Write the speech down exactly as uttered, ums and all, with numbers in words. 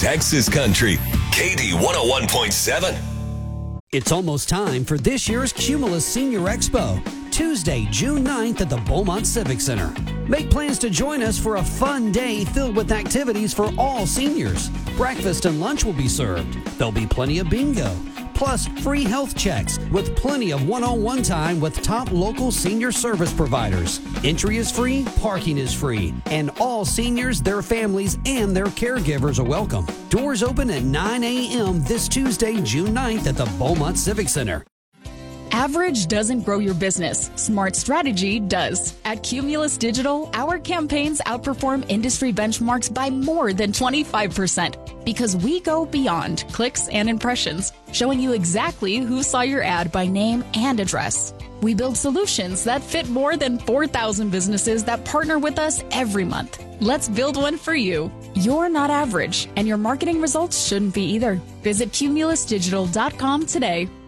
Texas Country, K D one oh one point seven. It's almost time for this year's Cumulus Senior Expo, Tuesday, June ninth at the Beaumont Civic Center. Make plans to join us for a fun day filled with activities for all seniors. Breakfast and lunch will be served. There'll be plenty of bingo, plus free health checks with plenty of one-on-one time with top local senior service providers. Entry is free, parking is free, and all seniors, their families, and their caregivers are welcome. Doors open at nine a.m. this Tuesday, June ninth at the Beaumont Civic Center. Average doesn't grow your business. Smart strategy does. At Cumulus Digital, our campaigns outperform industry benchmarks by more than twenty-five percent because we go beyond clicks and impressions, showing you exactly who saw your ad by name and address. We build solutions that fit more than four thousand businesses that partner with us every month. Let's build one for you. You're not average, and your marketing results shouldn't be either. Visit cumulus digital dot com today.